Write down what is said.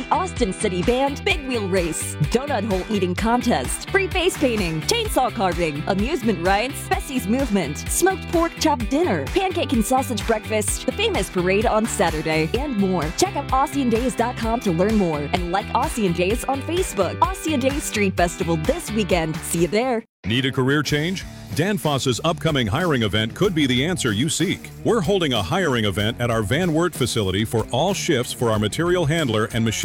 Austin City Band Big Wheel Race, Donut Hole Eating Contest, free face painting, chainsaw carving, amusement rides, Bessie's Movement, smoked pork chop dinner, pancake and sausage breakfast, the famous parade on Saturday, and more. Check out AussieandDays.com to learn more and like Aussie and Days on Facebook. Aussie and Days Street Festival this weekend. See you there. Need a career change? Danfoss's upcoming hiring event could be the answer you seek. We're holding a hiring event at our Van Wert facility for all shifts for our material handler and machine